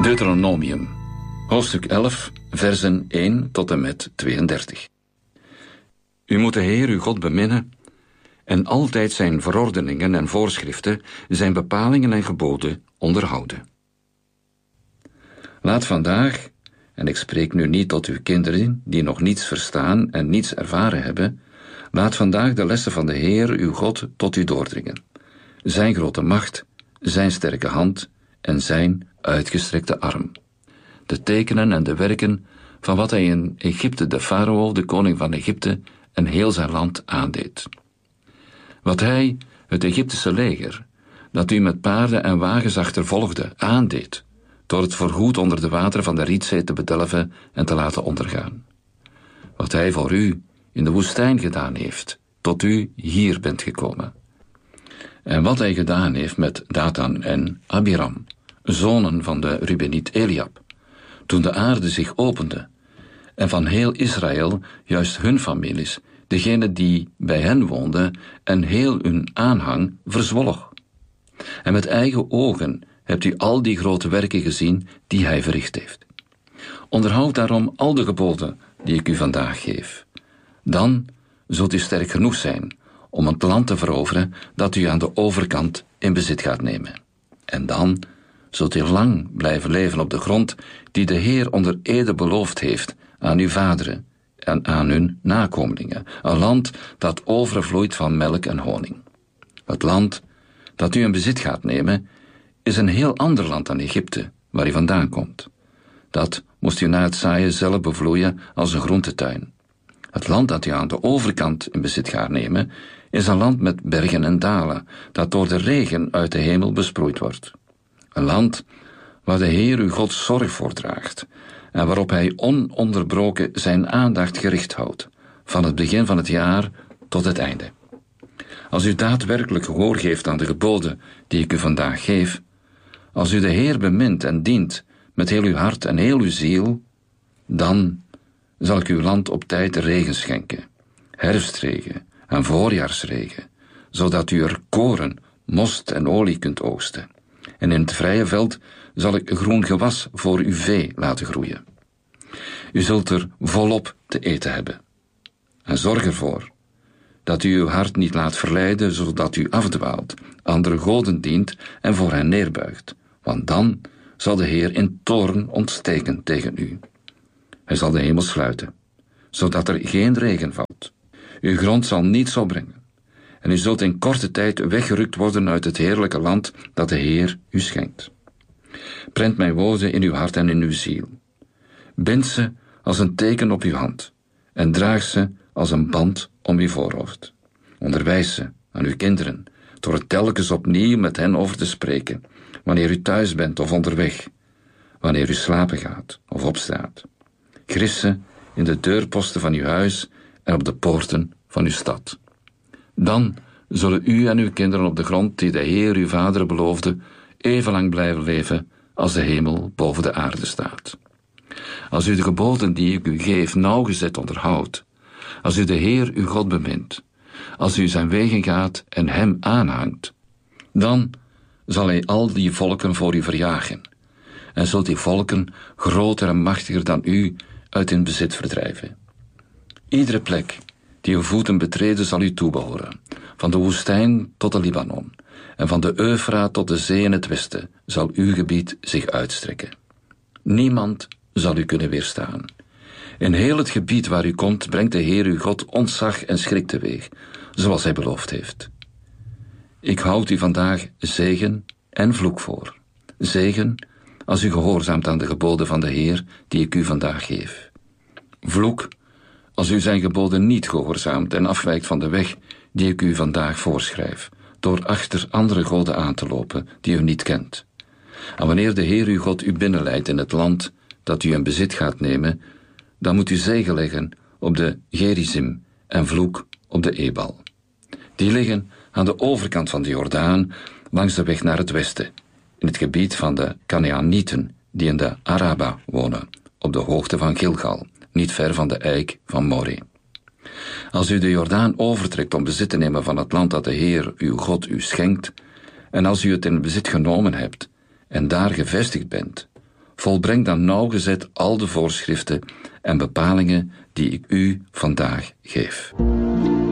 Deuteronomium, hoofdstuk 11, versen 1 tot en met 32. U moet de Heer uw God beminnen en altijd zijn verordeningen en voorschriften, zijn bepalingen en geboden onderhouden. Laat vandaag, en ik spreek nu niet tot uw kinderen die nog niets verstaan en niets ervaren hebben, laat vandaag de lessen van de Heer uw God tot u doordringen. Zijn grote macht, zijn sterke hand en zijn uitgestrekte arm. De tekenen en de werken van wat hij in Egypte de farao, de koning van Egypte, en heel zijn land aandeed. Wat hij, het Egyptische leger, dat u met paarden en wagens achtervolgde, aandeed, door het voorgoed onder de wateren van de Rietzee te bedelven en te laten ondergaan. Wat hij voor u in de woestijn gedaan heeft, tot u hier bent gekomen. En wat hij gedaan heeft met Dathan en Abiram, zonen van de Rubeniet Eliab, toen de aarde zich opende, en van heel Israël, juist hun families, degene die bij hen woonden, en heel hun aanhang verzwolg. En met eigen ogen hebt u al die grote werken gezien die hij verricht heeft. Onderhoud daarom al de geboden die ik u vandaag geef. Dan zult u sterk genoeg zijn om het land te veroveren dat u aan de overkant in bezit gaat nemen. En dan zult u lang blijven leven op de grond die de Heer onder ede beloofd heeft aan uw vaderen en aan hun nakomelingen, een land dat overvloeit van melk en honing. Het land dat u in bezit gaat nemen is een heel ander land dan Egypte, waar u vandaan komt. Dat moest u na het zaaien zelf bevloeien als een groentetuin. Het land dat u aan de overkant in bezit gaat nemen is een land met bergen en dalen, dat door de regen uit de hemel besproeid wordt. Een land waar de Heer uw God zorg voor draagt en waarop hij ononderbroken zijn aandacht gericht houdt, van het begin van het jaar tot het einde. Als u daadwerkelijk gehoor geeft aan de geboden die ik u vandaag geef, als u de Heer bemint en dient met heel uw hart en heel uw ziel, dan zal ik uw land op tijd regen schenken, herfstregen en voorjaarsregen, zodat u er koren, most en olie kunt oogsten. En in het vrije veld zal ik groen gewas voor uw vee laten groeien. U zult er volop te eten hebben. En zorg ervoor dat u uw hart niet laat verleiden, zodat u afdwaalt, andere goden dient en voor hen neerbuigt. Want dan zal de Heer in toorn ontsteken tegen u. Hij zal de hemel sluiten, zodat er geen regen valt. Uw grond zal niets opbrengen. En u zult in korte tijd weggerukt worden uit het heerlijke land dat de Heer u schenkt. Prent mijn woorden in uw hart en in uw ziel. Bind ze als een teken op uw hand en draag ze als een band om uw voorhoofd. Onderwijs ze aan uw kinderen, door er telkens opnieuw met hen over te spreken, wanneer u thuis bent of onderweg, wanneer u slapen gaat of opstaat. Gris ze in de deurposten van uw huis en op de poorten van uw stad. Dan zullen u en uw kinderen op de grond die de Heer uw vader beloofde, even lang blijven leven als de hemel boven de aarde staat. Als u de geboden die ik u geef nauwgezet onderhoudt, als u de Heer uw God bemint, als u zijn wegen gaat en hem aanhangt, dan zal hij al die volken voor u verjagen en zult die volken groter en machtiger dan u uit hun bezit verdrijven. Iedere plek die uw voeten betreden zal u toebehoren, van de woestijn tot de Libanon, en van de Eufraat tot de zee in het westen zal uw gebied zich uitstrekken. Niemand zal u kunnen weerstaan. In heel het gebied waar u komt, brengt de Heer uw God ontzag en schrik teweeg, zoals hij beloofd heeft. Ik houd u vandaag zegen en vloek voor. Zegen als u gehoorzaamt aan de geboden van de Heer die ik u vandaag geef. Vloek als u zijn geboden niet gehoorzaamt en afwijkt van de weg die ik u vandaag voorschrijf, door achter andere goden aan te lopen die u niet kent. En wanneer de Heer uw God u binnenleidt in het land dat u in bezit gaat nemen, dan moet u zegen leggen op de Gerizim en vloek op de Ebal. Die liggen aan de overkant van de Jordaan, langs de weg naar het westen, in het gebied van de Kanaanieten, die in de Araba wonen, op de hoogte van Gilgal, niet ver van de eik van Moreh. Als u de Jordaan overtrekt om bezit te nemen van het land dat de Heer uw God u schenkt, en als u het in bezit genomen hebt en daar gevestigd bent, Volbreng dan nauwgezet al de voorschriften en bepalingen die ik u vandaag geef.